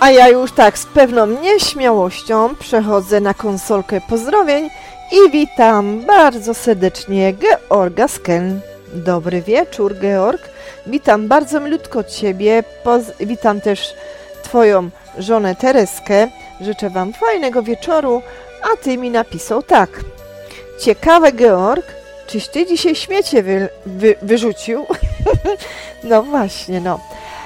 A ja już tak z pewną nieśmiałością przechodzę na konsolkę pozdrowień i witam bardzo serdecznie Georga z Keln. Dobry wieczór, Georg. Witam bardzo milutko Ciebie. Witam też Twoją żonę Tereskę. Życzę Wam fajnego wieczoru, a Ty mi napisał tak. Ciekawe, Georg, czyś Ty dzisiaj śmiecie wyrzucił? No właśnie, no.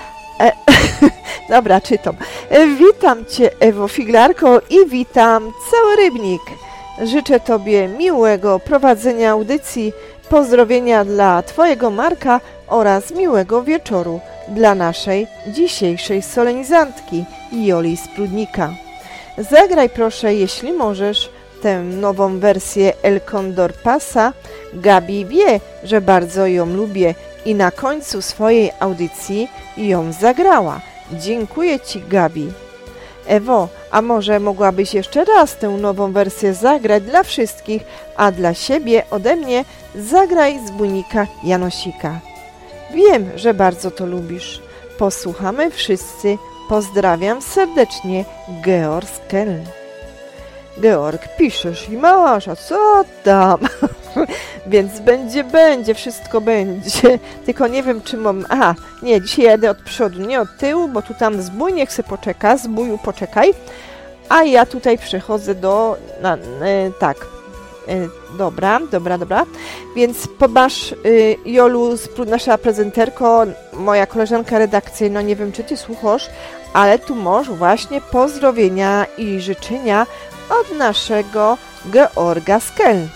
Dobra, czytam. Witam Cię, Ewo Figlarko, i witam cały Rybnik. Życzę Tobie miłego prowadzenia audycji, pozdrowienia dla Twojego Marka oraz miłego wieczoru dla naszej dzisiejszej solenizantki Joli z Prudnika. Zagraj proszę, jeśli możesz, tę nową wersję El Condor Pasa. Gabi wie, że bardzo ją lubię i na końcu swojej audycji ją zagrała. Dziękuję Ci, Gabi. Ewo, a może mogłabyś jeszcze raz tę nową wersję zagrać dla wszystkich, a dla siebie ode mnie zagraj z Bunika Janosika. Wiem, że bardzo to lubisz. Posłuchamy wszyscy. Pozdrawiam serdecznie, Georg z Keln. Georg, piszesz i masz, a co tam? Więc będzie, wszystko będzie. Tylko nie wiem, czy mam... Aha, nie, dzisiaj jadę od przodu, nie od tyłu, bo tu tam zbój, niech se poczeka, zbóju poczekaj. A ja tutaj przechodzę do... tak. Dobra. Więc pomasz, Jolu, nasza prezenterko, moja koleżanka redakcyjna, nie wiem, czy Ty słuchasz, ale tu masz właśnie pozdrowienia i życzenia od naszego Georga z Keln.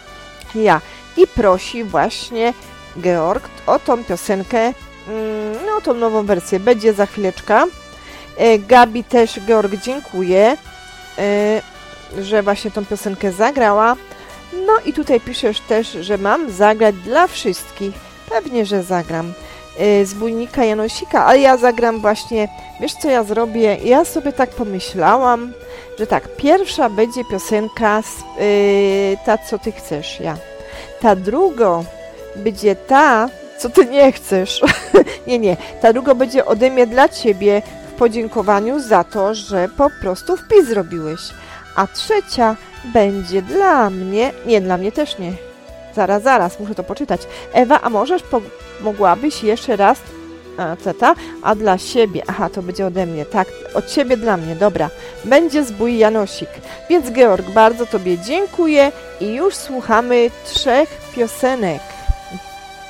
I prosi właśnie Georg o tą piosenkę, no tą nową wersję, będzie za chwileczkę. Gabi też, Georg, dziękuję, że właśnie tą piosenkę zagrała. No i tutaj piszesz też, że mam zagrać dla wszystkich. Pewnie, że zagram. Z Bunika Janosika, ale ja zagram właśnie, wiesz co ja zrobię? Ja sobie tak pomyślałam, że tak, pierwsza będzie piosenka ta, co Ty chcesz, ja. Ta druga będzie ta, co Ty nie chcesz. nie, ta druga będzie ode mnie dla Ciebie w podziękowaniu za to, że po prostu wpis zrobiłeś. A trzecia będzie dla mnie, nie, dla mnie też nie. Zaraz, muszę to poczytać. Ewa, a możesz, mogłabyś jeszcze raz, a dla siebie, aha, to będzie ode mnie, tak, od Ciebie dla mnie, dobra, będzie zbój Janosik. Więc Georg, bardzo Tobie dziękuję i już słuchamy 3 piosenek.